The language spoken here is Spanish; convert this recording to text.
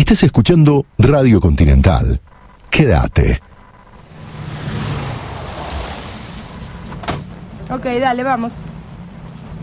Estás escuchando Radio Continental. Quédate. Ok, dale, vamos.